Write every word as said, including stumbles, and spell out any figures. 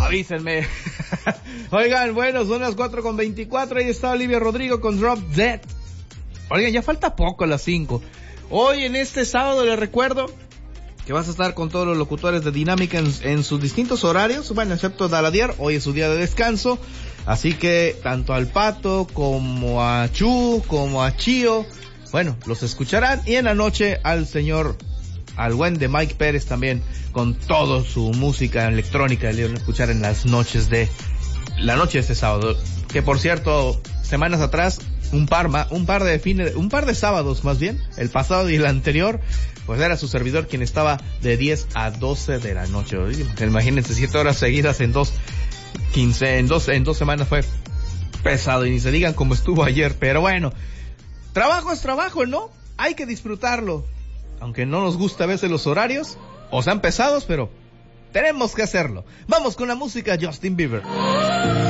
avísenme. Oigan, bueno, son las cuatro con veinticuatro, ahí está Olivia Rodrigo con Drop Dead. Oigan, ya falta poco a las cinco. Hoy en este sábado les recuerdo que vas a estar con todos los locutores de Dinámica en, en sus distintos horarios, bueno, excepto Daladier, hoy es su día de descanso, así que tanto al Pato como a Chu, como a Chío, bueno, los escucharán, y en la noche al señor, al buen de Mike Pérez también, con toda su música electrónica, le van a escuchar en las noches de, la noche de este sábado, que por cierto, semanas atrás, un par ma, un par de fines, un par de sábados más bien, el pasado y el anterior, pues era su servidor quien estaba de diez a doce de la noche. Imagínense, siete horas seguidas en dos, quince, en dos, en dos semanas fue pesado, y ni se digan cómo estuvo ayer, pero bueno, trabajo es trabajo, ¿no? Hay que disfrutarlo, aunque no nos gusta a veces los horarios, o sean pesados, pero tenemos que hacerlo. Vamos con la música Justin Bieber.